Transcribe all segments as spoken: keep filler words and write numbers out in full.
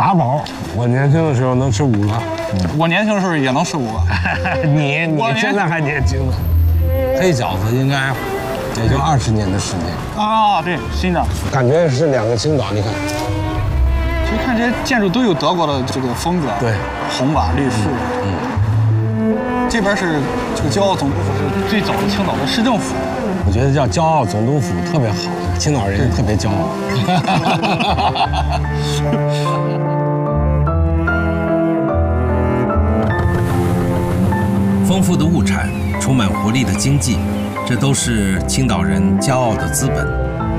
打饱。我年轻的时候能吃五个， 我年轻的时候也能吃五个。 你你现在还年轻呢。黑饺子应该也就二十年的时间啊，对，新的。 感觉是两个青岛，你看。 其实看这些建筑都有德国的这个风格， 对， 红瓦绿树。嗯。嗯这边是这个骄傲总督府，是最早的青岛的市政府。 我觉得叫骄傲总督府特别好，青岛人特别骄傲。 丰富的物产，充满活力的经济，这都是青岛人骄傲的资本。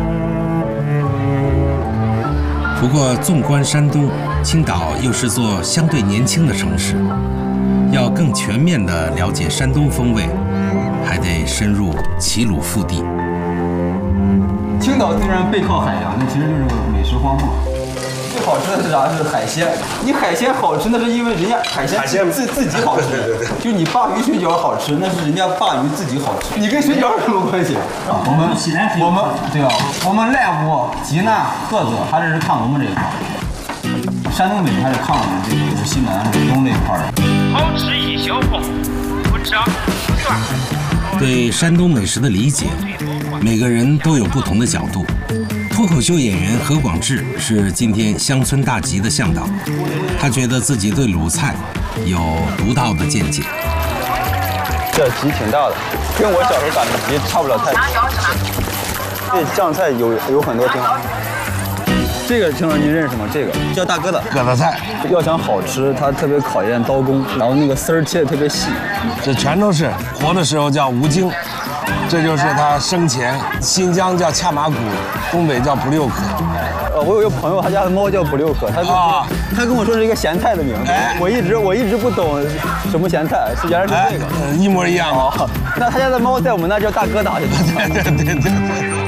不过，纵观山东，青岛又是座相对年轻的城市。要更全面地了解山东风味，还得深入齐鲁腹地。 青岛虽然背靠海洋，那其实就是个美食荒漠。最好吃的是啥？是海鲜。你海鲜好吃，那是因为人家海鲜自自己好吃。对对对。就你鲅鱼水饺好吃，那是人家鲅鱼自己好吃。你跟水饺有什么关系？我们我们对啊，我们赖屋、济南、菏泽还是看我们这一块。山东美食还是看我们这个就是西南、东这一块的。 好吃一小口，不吃不算。 对山东美食的理解，每个人都有不同的角度。脱口秀演员何广智是今天乡村大集的向导，他觉得自己对鲁菜有独到的见解。 这集挺大的，跟我小时候赶的集差不了太多。这酱菜有有很多挺好。这个听说您认识吗？这个叫大疙瘩， 疙瘩菜。 要想好吃，它特别考验刀工，然后那个丝儿切的特别细。 这全都是活的时候叫吴京，这就是他生前。新疆叫恰马古，东北叫不六可。 呃，我有一个朋友，他家的猫叫不六可，他啊，他跟我说是一个咸菜的名字，哎、我一直我一直不懂什么咸菜，是原来是这个， 哎、一模一样。 哦，那他家的猫在我们那叫大疙瘩， 对对对对对。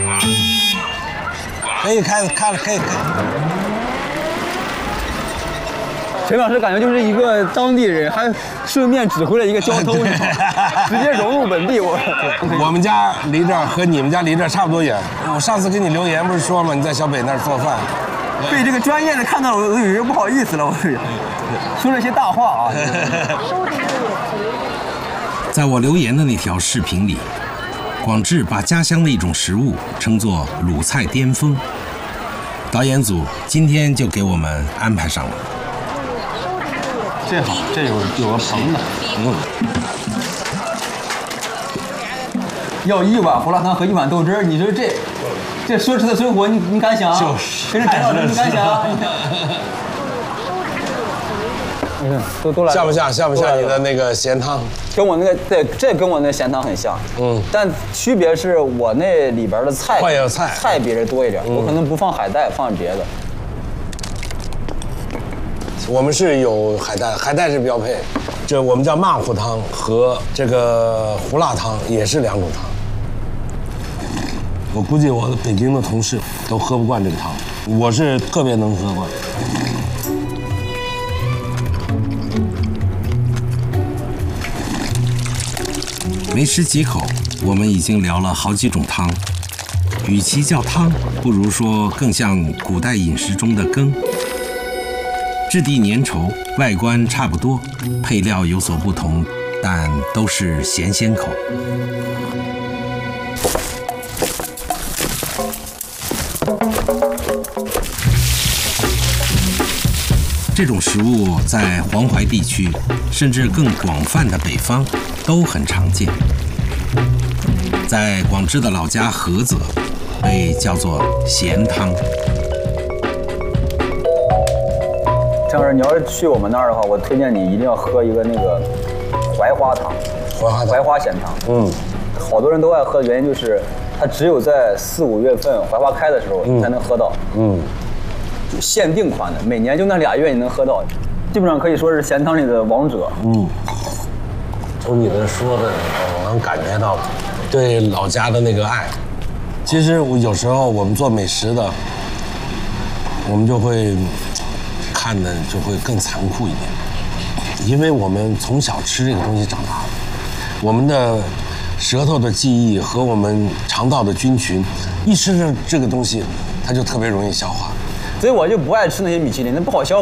可以开，开了，可以开。 陈老师感觉就是一个当地人，还顺便指挥了一个交通，直接融入本地。我我们家离这儿和你们家离这儿差不多远。我上次给你留言不是说了吗？你在小北那儿做饭， 被这个专业的看到了，我都有些不好意思了。我说了些大话啊。 在我留言的那条视频里，广智把家乡的一种食物称作鲁菜巅峰。导演组今天就给我们安排上了。 这好，这有有个棚子，嗯，要一碗胡辣汤和一碗豆汁儿，你说这这奢侈的生活，你你敢想？ 就是， 跟着陈老师，你敢想？嗯，都都来。 像不像？像不像你的那个咸汤？ 跟我那个对，这跟我那个咸汤很像。嗯，但区别是我那里边的菜会有菜， 菜比这多一点，嗯、我可能不放海带，放别的。 我们是有海带，海带是标配。这我们叫麻糊汤和这个胡辣汤也是两种汤。我估计我的北京的同事都喝不惯这个汤，我是特别能喝惯。 没吃几口，我们已经聊了好几种汤。与其叫汤，不如说更像古代饮食中的羹。质地粘稠，外观差不多，配料有所不同，但都是咸鲜口。这种食物在黄淮地区，甚至更广泛的北方都很常见。在广智的老家菏泽，被叫做咸汤。 张老师，你要是去我们那儿的话，我推荐你一定要喝一个那个槐花汤， 槐花槐花咸汤。嗯，好多人都爱喝的原因就是，它只有在四五月份槐花开的时候才能喝到。嗯，就限定款的，每年就那俩月你能喝到，基本上可以说是咸汤里的王者。嗯， 从你的说的，我能感觉到对老家的那个爱。其实我有时候我们做美食的，我们就会。看的就会更残酷一点，因为我们从小吃这个东西长大的，我们的舌头的记忆和我们肠道的菌群，一吃这这个东西，它就特别容易消化。 所以我就不爱吃那些米其林，那不好消化。